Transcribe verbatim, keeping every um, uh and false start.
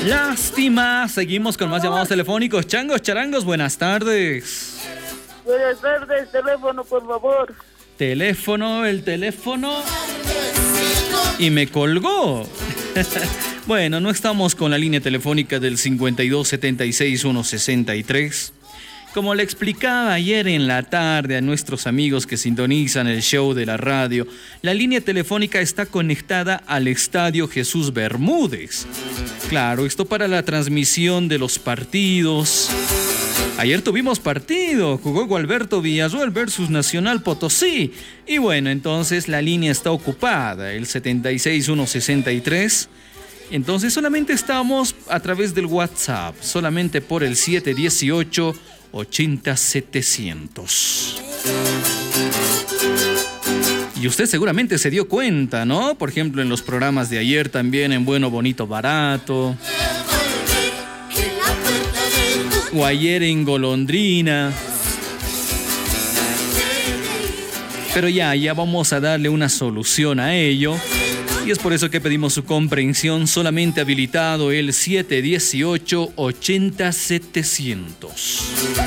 Lástima, seguimos con más llamados telefónicos. Changos, charangos, buenas tardes. Buenas tardes, teléfono, por favor. Teléfono, el teléfono. Y me colgó. Bueno, no estamos con la línea telefónica del cincuenta y dos setenta y seis ciento sesenta y tres. Como le explicaba ayer en la tarde a nuestros amigos que sintonizan el show de la radio, la línea telefónica está conectada al Estadio Jesús Bermúdez. Claro, esto para la transmisión de los partidos. Ayer tuvimos partido, jugó Gualberto Villasuel versus Nacional Potosí. Y bueno, entonces la línea está ocupada, el setenta y seis ciento sesenta y tres. Entonces solamente estamos a través del WhatsApp, solamente por el siete dieciocho ochenta setecientos. Y usted seguramente se dio cuenta, ¿no? Por ejemplo, en los programas de ayer también, en Bueno, Bonito, Barato. O ayer en Golondrina. Pero ya, ya vamos a darle una solución a ello. Y es por eso que pedimos su comprensión, solamente habilitado el siete dieciocho ochenta setecientos.